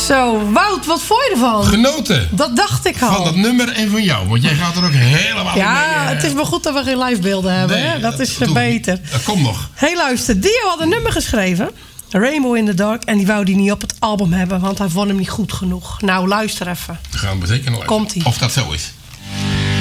Zo, Wout, wat vond je ervan? Genoten. Dat dacht ik al. Van dat nummer en van jou. Want jij gaat er ook helemaal in mee. Ja, het is maar goed dat we geen livebeelden hebben. Nee, hè? Dat is doe beter. Dat komt nog. Hey, luister. Dio had een nummer geschreven. Rainbow in the Dark. En die wou die niet op het album hebben. Want hij vond hem niet goed genoeg. Nou, luister even. We gaan betekenen. Komt-ie. Of dat zo is.